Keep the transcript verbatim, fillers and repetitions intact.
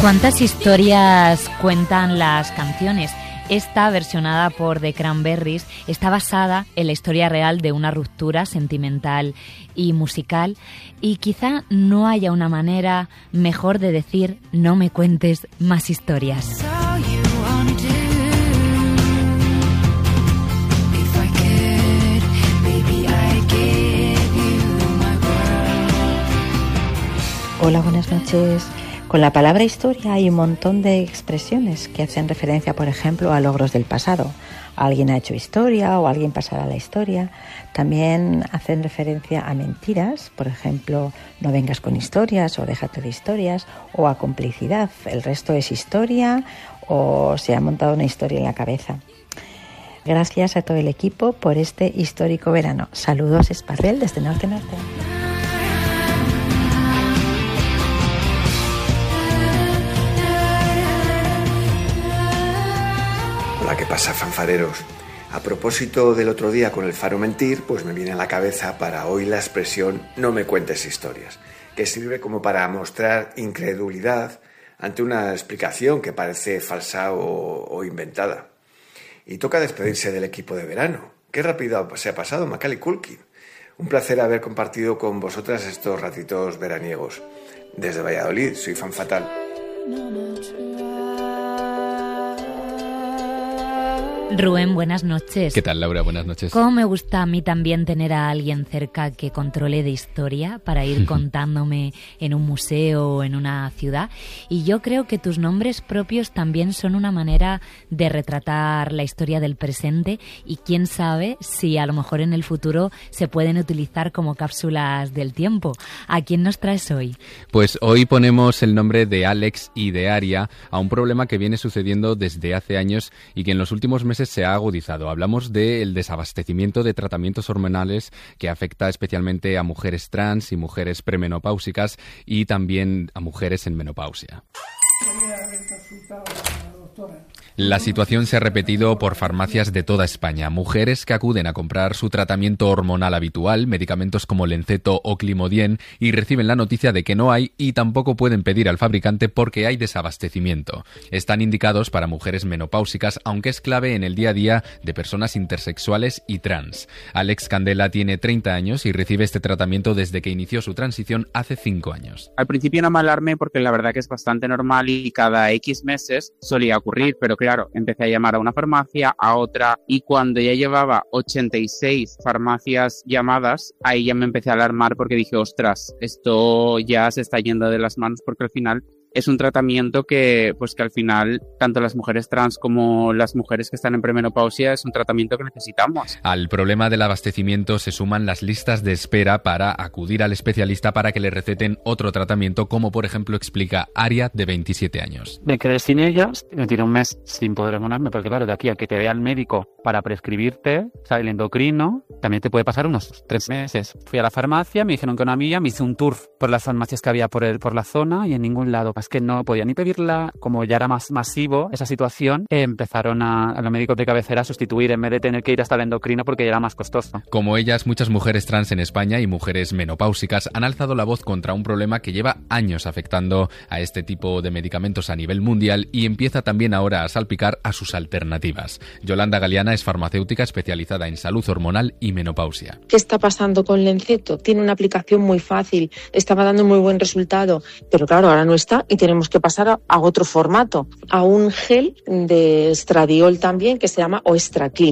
¿Cuántas historias cuentan las canciones? Esta, versionada por The Cranberries, está basada en la historia real de una ruptura sentimental y musical, y quizá no haya una manera mejor de decir no me cuentes más historias. Hola, buenas noches. Con la palabra historia hay un montón de expresiones que hacen referencia, por ejemplo, a logros del pasado. Alguien ha hecho historia o alguien pasará la historia. También hacen referencia a mentiras, por ejemplo, no vengas con historias o déjate de historias, o a complicidad, el resto es historia o se ha montado una historia en la cabeza. Gracias a todo el equipo por este histórico verano. Saludos, Esparrel, desde Norte Norte. Hola, ¿qué pasa, fanfareros? A propósito del otro día con el faro mentir, pues me viene a la cabeza para hoy la expresión no me cuentes historias, que sirve como para mostrar incredulidad ante una explicación que parece falsa o, o inventada. Y toca despedirse del equipo de verano. Qué rápido se ha pasado, Macaulay Culkin. Un placer haber compartido con vosotras estos ratitos veraniegos. Desde Valladolid, soy Fan Fatal. Rubén, buenas noches. ¿Qué tal, Laura? Buenas noches. ¿Cómo me gusta a mí también tener a alguien cerca que controle de historia para ir contándome en un museo o en una ciudad? Y yo creo que tus nombres propios también son una manera de retratar la historia del presente, y quién sabe si a lo mejor en el futuro se pueden utilizar como cápsulas del tiempo. ¿A quién nos traes hoy? Pues hoy ponemos el nombre de Alex y de Aria a un problema que viene sucediendo desde hace años y que en los últimos meses se ha agudizado. Hablamos del desabastecimiento de tratamientos hormonales que afecta especialmente a mujeres trans y mujeres premenopáusicas y también a mujeres en menopausia. La situación se ha repetido por farmacias de toda España. Mujeres que acuden a comprar su tratamiento hormonal habitual, medicamentos como Lenceto o Climodien, y reciben la noticia de que no hay y tampoco pueden pedir al fabricante porque hay desabastecimiento. Están indicados para mujeres menopáusicas, aunque es clave en el día a día de personas intersexuales y trans. Alex Candela tiene treinta años y recibe este tratamiento desde que inició su transición hace cinco años. Al principio no me alarmé porque la verdad que es bastante normal y cada X meses solía ocurrir, pero claro, empecé a llamar a una farmacia, a otra, y cuando ya llevaba ochenta y seis farmacias llamadas, ahí ya me empecé a alarmar porque dije, ostras, esto ya se está yendo de las manos, porque al final es un tratamiento que, pues que al final, tanto las mujeres trans como las mujeres que están en premenopausia, es un tratamiento que necesitamos. Al problema del abastecimiento se suman las listas de espera para acudir al especialista para que le receten otro tratamiento, como por ejemplo explica Aria, de veintisiete años. Me quedé sin ellas, me tiré un mes sin poder hormonarme, porque claro, de aquí a que te vea el médico para prescribirte, o sea, el endocrino, también te puede pasar unos tres meses. Fui a la farmacia, me dijeron que una amiga, me hice un tour por las farmacias que había por, el, por la zona y en ningún lado. Es que no podía ni pedirla, como ya era más masivo esa situación, eh, empezaron a, a los médicos de cabecera a sustituir en vez de tener que ir hasta el endocrino porque ya era más costoso. Como ellas, muchas mujeres trans en España y mujeres menopáusicas han alzado la voz contra un problema que lleva años afectando a este tipo de medicamentos a nivel mundial y empieza también ahora a salpicar a sus alternativas. Yolanda Galeana es farmacéutica especializada en salud hormonal y menopausia. ¿Qué está pasando con Lenceto? Tiene una aplicación muy fácil, estaba dando muy buen resultado, pero claro, ahora no está y tenemos que pasar a, a otro formato, a un gel de estradiol también que se llama Oestraclin.